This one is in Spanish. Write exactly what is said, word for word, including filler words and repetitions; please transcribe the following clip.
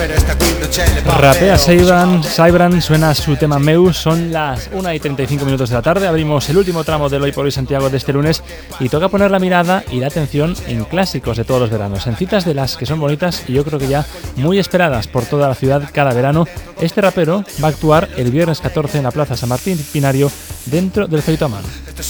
Rapea Saibran, Saibran, suena su tema Meu. Son las una y treinta y cinco minutos de la tarde. Abrimos el último tramo del Hoy por Hoy Santiago de este lunes y toca poner la mirada y la atención en clásicos de todos los veranos, en citas de las que son bonitas y yo creo que ya muy esperadas por toda la ciudad cada verano. Este rapero va a actuar el viernes catorce en la Plaza San Martín Pinario dentro del Feutamán.